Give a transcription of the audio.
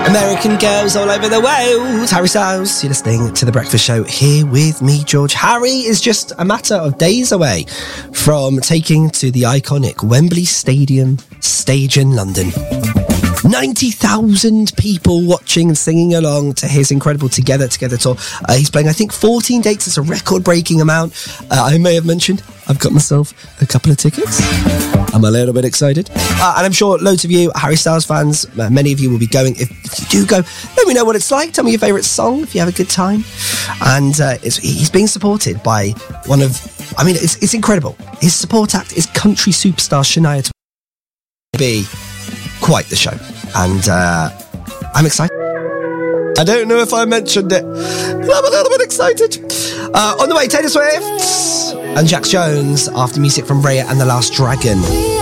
American girls all over the world. Harry Styles, you're listening to The Breakfast Show here with me, George. Harry is just a matter of days away from taking to the iconic Wembley Stadium stage in London. 90,000 people watching and singing along to his incredible Together tour. He's playing, I think, 14 dates. It's a record-breaking amount. I may have mentioned I've got myself a couple of tickets. I'm a little bit excited. And I'm sure loads of you Harry Styles fans, many of you will be going. If you do go, let me know what it's like. Tell me your favourite song if you have a good time. And he's being supported by one of... I mean, it's incredible. His support act is country superstar Shania Twain. Quite the show, and I'm excited. I don't know if I mentioned it, but I'm a little bit excited. On the way, Taylor Swift and Jax Jones after music from Raya and the Last Dragon.